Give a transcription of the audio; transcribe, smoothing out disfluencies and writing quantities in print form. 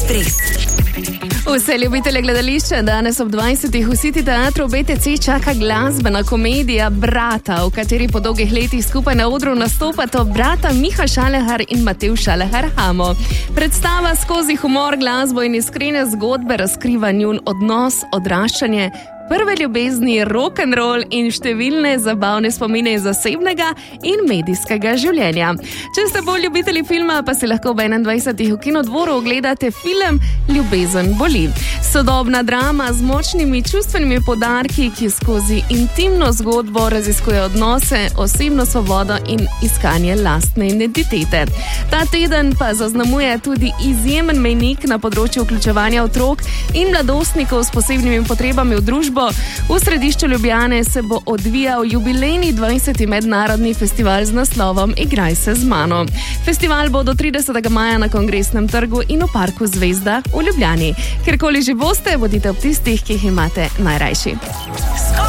Ekspres. Vse ljubitelje gledališča danes ob 20. v City teatru BTC čaka glasbena komedija Brata, v kateri po dolgih letih skupaj na odru nastopata brata Miha Šalehar in Matevž Šalehar Hamo. Predstava skozi humor, glasbo in iskrene zgodbe razkriva njun odnos, odraščanje, prve ljubezni, rock'n'roll in številne zabavne spomine iz zasebnega in medijskega življenja. Če ste bolj ljubitelji filma, pa si lahko ob 21. v Kinodvoru ogledate film Ljubezen boli. Sodobna drama z močnimi čustvenimi poudarki, ki skozi intimno zgodbo raziskuje odnose, osebno svobodo in iskanje lastne identitete. Ta teden pa zaznamuje tudi izjemen mejnik na področju vključevanja otrok in mladostnikov s posebnimi potrebami v družbo. V središču Ljubljane se bo odvijal jubilejni 20. mednarodni festival z naslovom Igraj se z mano. Festival bo do 30. maja na Kongresnem trgu in v parku Zvezda v Ljubljani. Kjerkoli že boste, bodite ob tistih, ki jih imate najrajši.